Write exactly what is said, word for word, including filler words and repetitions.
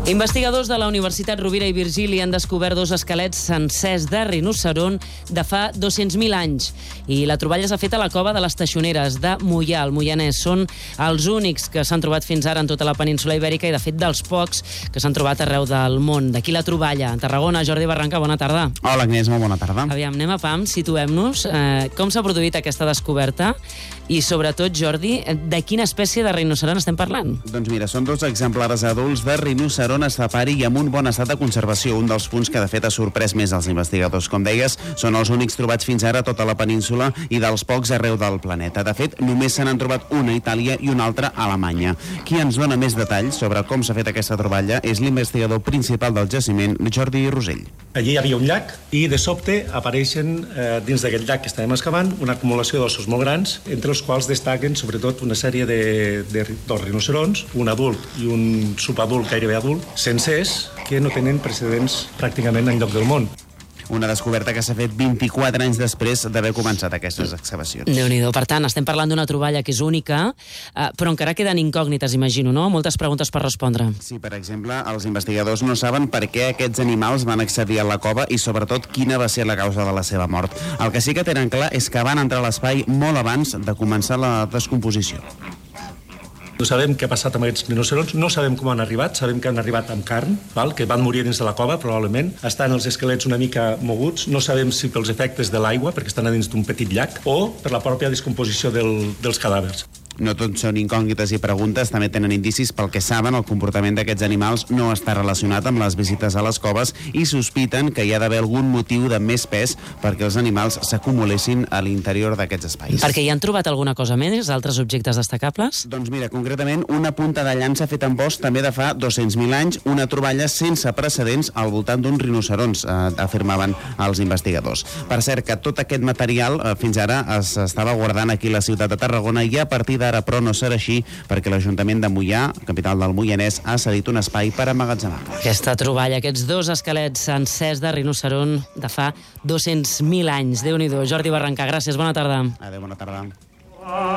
Investigadors de la Universitat Rovira i Virgili han descobert dos esquelets sencers de rinoceront de fa dos-cents mil anys. I la troballa s'ha fet a la cova de les Teixoneres de Moià, al Moianès. Són els únics que s'han trobat fins ara en tota la península ibèrica i, de fet, dels pocs que s'han trobat arreu del món. D'aquí la troballa. En Tarragona, Jordi Barranca, bona tarda. Hola, Agnès, molt bona tarda. Aviam, anem a pam, situem-nos. Eh, com s'ha produït aquesta descoberta? I, sobretot, Jordi, de quina espècie de rinoceront estem parlant? Doncs mira, són dos exemplars adults de rinoceront estepari i amb un bon estat de conservació, un dels punts que de fet ha sorprès més els investigadors. Com deies, són els únics trobats fins ara a tota la península i dels pocs arreu del planeta. De fet, només se n'han trobat una a Itàlia i una altra a Alemanya. Qui ens dona més detalls sobre com s'ha fet aquesta troballa és l'investigador principal del jaciment, Jordi Rosell. Allí hi havia un llac i de sobte apareixen eh, dins d'aquest llac que estàvem excavant una acumulació d'ossos molt grans, entre els quals destaquen sobretot una sèrie de, de dos rinocerons, un adult i un subadult gairebé adult, sencers, que no tenen precedents pràcticament enlloc del món. Una descoberta que s'ha fet vint-i-quatre anys després d'haver començat aquestes excavacions. Déu-n'hi-do. Per tant, estem parlant d'una troballa que és única, eh, però encara queden incògnites, imagino, no? Moltes preguntes per respondre. Sí, per exemple, els investigadors no saben per què aquests animals van accedir a la cova i, sobretot, quina va ser la causa de la seva mort. El que sí que tenen clar és que van entrar a l'espai molt abans de començar la descomposició. No sabem què ha passat amb aquests rinocerons, no sabem com han arribat, sabem que han arribat amb carn, val? Que van morir dins de la cova, probablement. Estan els esquelets una mica moguts, no sabem si pels efectes de l'aigua, perquè estan a dins d'un petit llac, o per la pròpia descomposició del, dels cadàvers. No tot són incògnites i preguntes, també tenen indicis pel que saben el comportament d'aquests animals no està relacionat amb les visites a les coves i sospiten que hi ha d'haver algun motiu de més pes perquè els animals s'acumulessin a l'interior d'aquests espais. Perquè hi han trobat alguna cosa més, altres objectes destacables? Doncs mira, concretament, una punta de llança feta amb os també de fa dos-cents mil anys, una troballa sense precedents al voltant d'uns rinocerons, eh, afirmaven els investigadors. Per cert, que tot aquest material eh, fins ara s'estava guardant aquí a la ciutat de Tarragona i a partir de ara, però no serà així, perquè l'Ajuntament de Moià, capital del Moianès, ha cedit un espai per emmagatzemar. Aquesta troballa, aquests dos esquelets sencers de rinoceront de fa dos-cents mil anys. Déu-n'hi-do. Jordi Barranca, gràcies, bona tarda. Adéu, bona tarda.